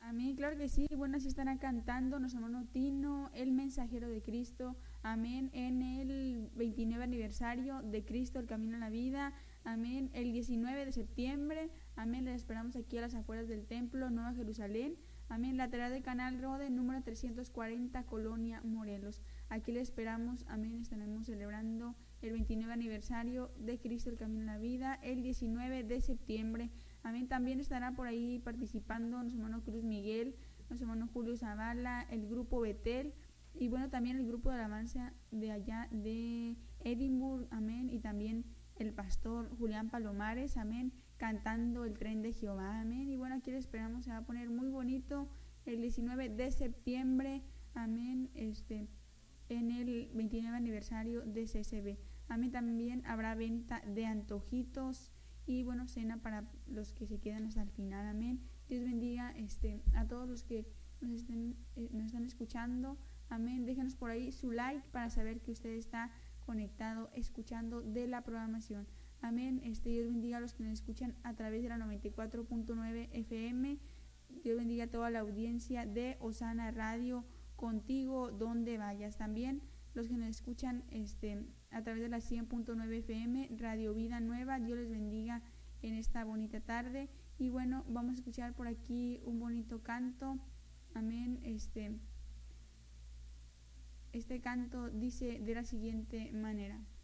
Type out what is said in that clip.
Amén, claro que sí. Bueno, así estará cantando nuestro hermano Tino, el mensajero de Cristo. Amén, en el 29 aniversario de Cristo, el camino a la vida. Amén, el 19 de septiembre. Amén, les esperamos aquí a las afueras del templo, Nueva Jerusalén. Amén, lateral del Canal Rode, número 340, Colonia Morelos. Aquí les esperamos. Amén, estaremos celebrando el 29 aniversario de Cristo, el camino a la vida, el 19 de septiembre. Amén. También estará por ahí participando nuestro hermano Cruz Miguel, nuestro hermano Julio Zavala, el grupo Betel y bueno, también el grupo de alabanza de allá de Edimburgo, amén, y también el pastor Julián Palomares, amén, cantando el tren de Jehová, amén. Y bueno, aquí les esperamos, se va a poner muy bonito el 19 de septiembre, amén, en el 29 aniversario de CCB. Amén. También habrá venta de antojitos y bueno, cena para los que se quedan hasta el final. Amén. Dios bendiga a todos los que nos están escuchando. Amén. Déjenos por ahí su like para saber que usted está conectado, escuchando de la programación. Amén. Dios bendiga a los que nos escuchan a través de la 94.9 FM. Dios bendiga a toda la audiencia de Osana Radio, contigo donde vayas. También los que nos escuchan a través de la 100.9 FM, Radio Vida Nueva. Dios les bendiga en esta bonita tarde. Y bueno, vamos a escuchar por aquí un bonito canto. Amén. Este canto dice de la siguiente manera.